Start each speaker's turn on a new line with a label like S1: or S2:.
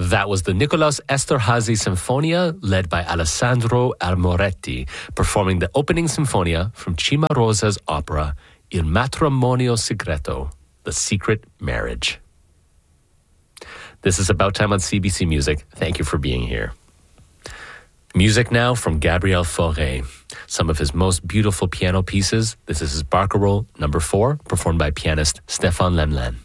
S1: That was the Nicolaus Esterhazy Sinfonia, led by Alessandro Armoretti, performing the opening Sinfonia from Cimarosa's opera Il Matrimonio Segreto, The Secret Marriage. This is About Time on CBC Music. Thank you for being here. Music now from Gabriel Fauré. Some of his most beautiful piano pieces. This is his Barcarolle No. 4, performed by pianist Stéphane Lemlin.